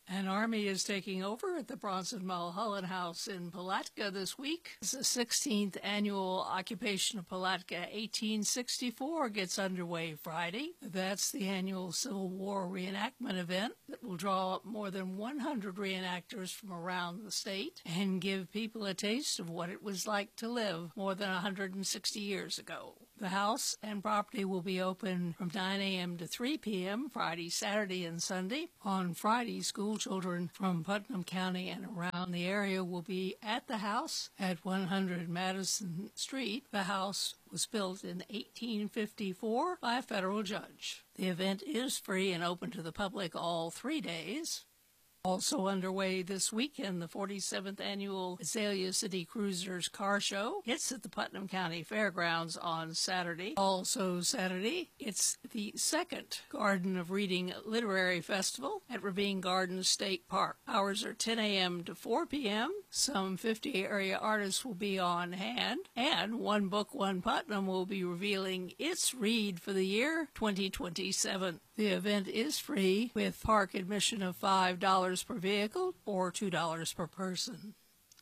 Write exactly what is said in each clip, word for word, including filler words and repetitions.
An army is taking over at the Bronson Mulholland House in Palatka this week. The sixteenth annual occupation of Palatka eighteen sixty-four gets underway Friday. That's the annual Civil War reenactment event that will draw up more than one hundred reenactors from around the state and give people a taste of what it was like to live more than one hundred sixty years ago. The house and property will be open from nine a.m. to three p.m. Friday, Saturday, and Sunday. On Friday, school children from Putnam County and around the area will be at the house at one hundred Madison Street. The house was built in eighteen fifty-four by a federal judge. The event is free and open to the public all three days. Also underway this weekend, the forty-seventh Annual Azalea City Cruisers Car Show. It's at the Putnam County Fairgrounds on Saturday. Also Saturday, it's the second Garden of Reading Literary Festival at Ravine Gardens State Park. Hours are ten a.m. to four p.m. Some fifty area artists will be on hand, and One Book, One Putnam will be revealing its read for the year twenty twenty-seven. The event is free, with park admission of five dollars per vehicle or two dollars per person.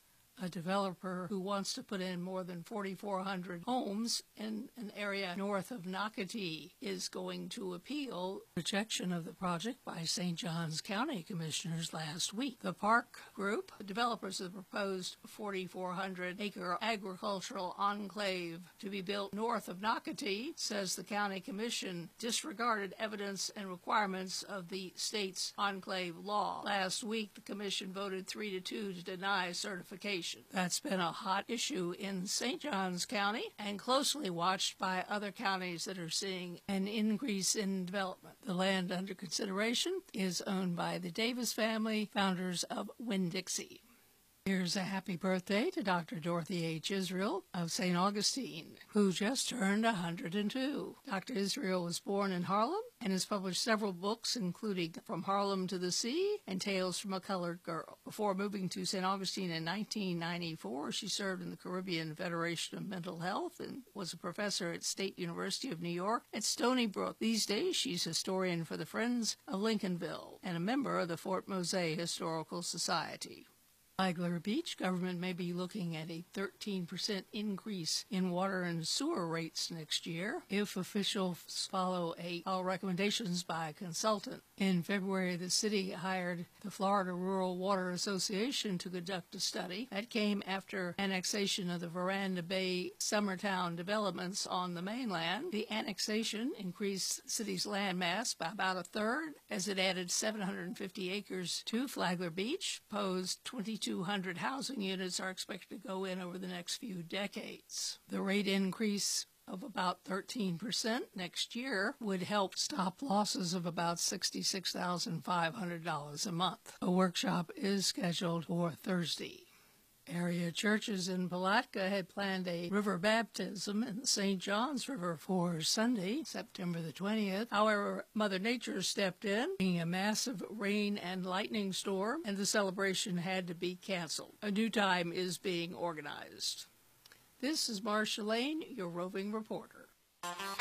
A developer who wants to put in more than forty-four hundred homes in an area north of Nocatee is going to appeal rejection of the project by Saint Johns County Commissioners last week. The Park Group, the developers of the proposed forty-four hundred acre agricultural enclave to be built north of Nocatee, says the County Commission disregarded evidence and requirements of the state's enclave law. Last week, the Commission voted three to two to deny certification. That's been a hot issue in Saint Johns County and closely watched by other counties that are seeing an increase in development. The land under consideration is owned by the Davis family, founders of Winn-Dixie. Here's a happy birthday to Doctor Dorothy H. Israel of Saint Augustine, who just turned one hundred two. Doctor Israel was born in Harlem and has published several books, including From Harlem to the Sea and Tales from a Colored Girl. Before moving to Saint Augustine in nineteen ninety-four, she served in the Caribbean Federation of Mental Health and was a professor at State University of New York at Stony Brook. These days, she's historian for the Friends of Lincolnville and a member of the Fort Mose Historical Society. Flagler Beach, government may be looking at a thirteen percent increase in water and sewer rates next year if officials follow a follow recommendations by a consultant. In February, the city hired the Florida Rural Water Association to conduct a study. That came after annexation of the Veranda Bay Summertown developments on the mainland. The annexation increased the city's land mass by about a third, as it added seven hundred fifty acres to Flagler Beach, posed twenty-two hundred housing units are expected to go in over the next few decades. The rate increase of about thirteen percent next year would help stop losses of about sixty-six thousand five hundred dollars a month. A workshop is scheduled for Thursday. Area churches in Palatka had planned a river baptism in the Saint Johns River for Sunday, September the twentieth. However, Mother Nature stepped in, bringing a massive rain and lightning storm, and the celebration had to be canceled. A new time is being organized. This is Marcia Lane, your roving reporter.